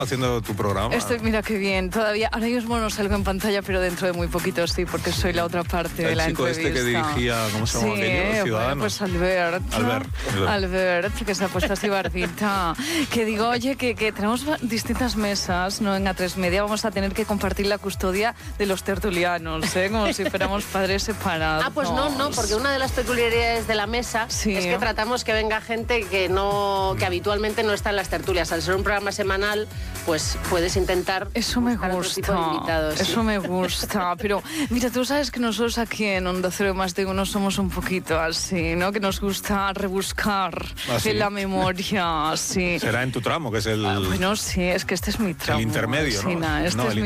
haciendo tu programa. Mira qué bien, todavía, ahora mismo no salgo en pantalla, pero dentro de muy poquito sí, porque soy la otra parte de la entrevista. El chico que dirigía, ¿cómo se llama aquello? Ciudadanos. Bueno, pues Albert, que se ha puesto así barbita. Que digo, oye, que tenemos distintas mesas, ¿no? En A3 Media vamos a tener que compartir la custodia de los tertulianos, como si fuéramos padres separados. Pues no, porque una de las peculiaridades de la mesa es que tratamos que venga gente que habitualmente no está en las tertulias. Al ser un programa semanal, pues puedes intentar. Eso me gusta. Invitados, eso me gusta. Pero mira, tú sabes que nosotros aquí en Onda Cero Más de Uno somos un poquito así, ¿no? Que nos gusta rebuscar en la memoria. Sí. Será en tu tramo, que es el. Bueno, sí, es que este es mi tramo. El intermedio, ¿no? Este es mi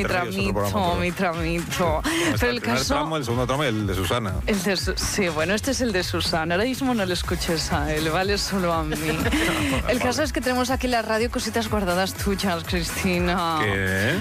tramito. Pero el primer caso. Tramo, el segundo tramo, el de Susana. Sí, bueno, este es el de Susana. Ahora mismo no le escuches a él, vale solo a mí. El caso es que tenemos aquí en la radio cositas guardadas tuyas, Cristina. ¿Qué?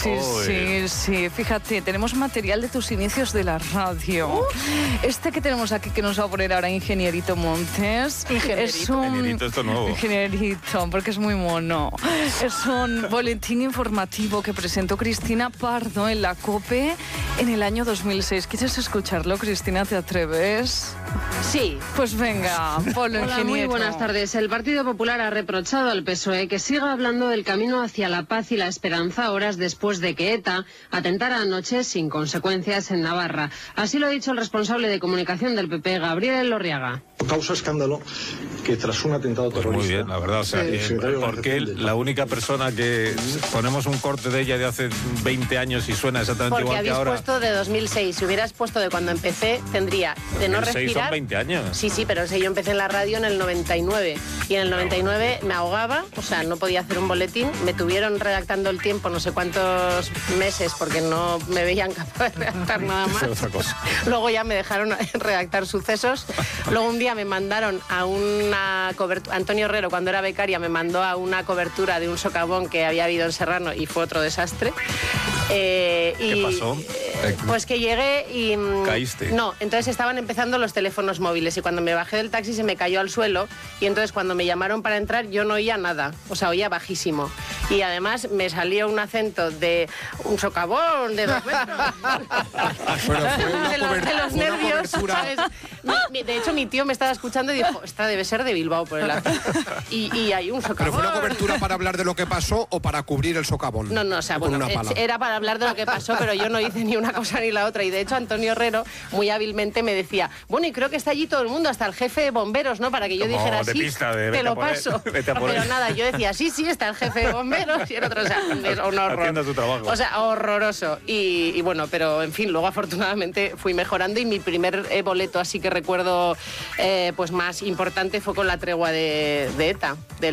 Sí. Fíjate, tenemos material de tus inicios de la radio. Este que tenemos aquí que nos va a poner ahora Ingenierito Montes. Ingenierito, esto nuevo. Ingenierito, porque es muy mono. Es un boletín informativo que presentó Cristina Pardo en la COPE en el año 2006. ¿Quieres escucharlo, Cristina? ¿Te atreves? Sí. Pues venga, ponlo, Hola, muy buenas tardes. El Partido Popular ha reprochado al PSOE que siga hablando del camino hacia la paz y la esperanza horas después de que ETA atentara anoche sin consecuencias en Navarra. Así lo ha dicho el responsable de comunicación del PP, Gabriel Elorriaga. Causa escándalo que tras un atentado terrorista... Muy bien, la verdad. O sea, porque la única persona que ponemos un corte de ella de hace 20 años y suena exactamente igual que ahora... Porque habéis puesto de 2006. Si hubieras puesto de cuando empecé, tendría de no respirar... son 20 años. Sí, pero yo empecé en la radio en el 99. Y en el 99 me ahogaba, o sea, no podía hacer un boletín. Me tuvieron redactando El Tiempo no sé cuántos meses porque no me veían capaz de redactar nada más. Otra cosa. Luego ya me dejaron redactar Sucesos. Luego un día me mandaron a una cobertura... Antonio Herrero, cuando era becaria, me mandó a una cobertura de un socavón que había habido en Serrano y fue otro desastre. ¿Qué pasó? Pues que llegué y... ¿Caíste? No, entonces estaban empezando los teléfonos móviles y cuando me bajé del taxi se me cayó al suelo y entonces cuando me llamaron para entrar yo no oía nada, o sea, oía bajísimo. Y además me salió un acento de un socavón, de 2 metros. de los nervios, ¿sabes? De hecho, mi tío me estaba escuchando y dijo, esta debe ser de Bilbao por el acento. Y hay un socavón. ¿Pero fue una cobertura para hablar de lo que pasó o para cubrir el socavón? No, o sea, bueno, era para hablar de lo que pasó, pero yo no hice ni una cosa ni la otra. Y de hecho, Antonio Herrero muy hábilmente me decía, bueno, y creo que está allí todo el mundo, hasta el jefe de bomberos, ¿no? Para que yo dijera, sí, te lo paso. Pero nada, yo decía, sí, está el jefe de bomberos y el otro, o sea, es un horror. Haciendo tu trabajo. O sea, horroroso. Y bueno, pero en fin, luego afortunadamente fui mejorando y mi primer boleto así que recuerdo pues más importante fue con la tregua de ETA.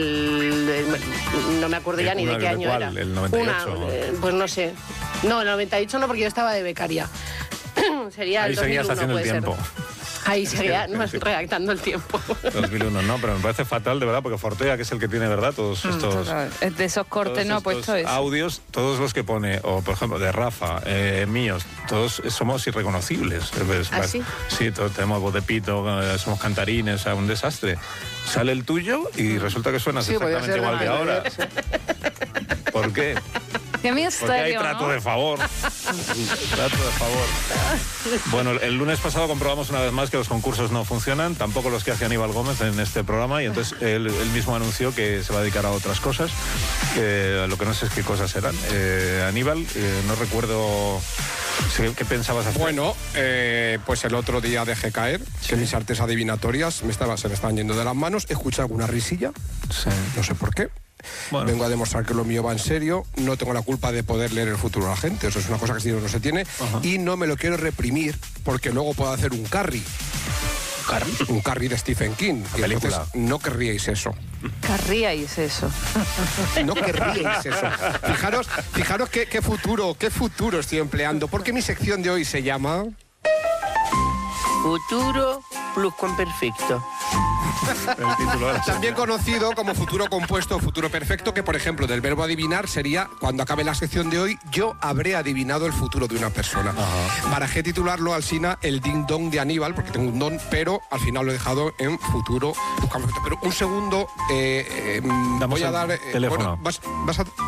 No me acuerdo ya ni de qué año era. ¿El 98? Pues no sé. No, el 98 no, porque yo estaba de becaria. Sería el 2001, seguías haciendo el tiempo. Ahí seguía redactando El Tiempo. 2001, no, pero me parece fatal, de verdad, porque Fortea, que es el que tiene, ¿verdad? Todos estos... De esos cortes no ha puesto eso. Audios, todos los que pone, o por ejemplo, de Rafa, míos, todos somos irreconocibles. ¿Ah, sí? Sí, todos tenemos voz de pito, somos cantarines, o sea, un desastre. Sale el tuyo y resulta que suenas exactamente igual que ahora. ¿Por qué? Qué misterio, porque hay trato de favor. Trato de favor. Bueno, el lunes pasado comprobamos una vez más que los concursos no funcionan, tampoco los que hace Aníbal Gómez en este programa, y entonces él mismo anunció que se va a dedicar a otras cosas. Lo que no sé es qué cosas eran. Aníbal, no recuerdo... ¿Qué pensabas hacer? Bueno, pues el otro día dejé caer que mis artes adivinatorias se me estaban yendo de las manos. Escuché alguna risilla, no sé por qué. Bueno. Vengo a demostrar que lo mío va en serio. No tengo la culpa de poder leer el futuro a la gente. Eso es una cosa que si no se tiene. Y no me lo quiero reprimir porque luego puedo hacer un carry. Un carry de Stephen King. Y entonces no querríais eso. Querríais eso. No querríais eso. Fijaros qué futuro estoy empleando. Porque mi sección de hoy se llama... Futuro pluscuamperfecto. También conocido como futuro compuesto o futuro perfecto, que por ejemplo del verbo adivinar sería, cuando acabe la sección de hoy, yo habré adivinado el futuro de una persona. Barajé titularlo Alsina el ding dong de Aníbal, porque tengo un don, pero al final lo he dejado en futuro. Pero un segundo, voy a dar... teléfono. Bueno, vas a...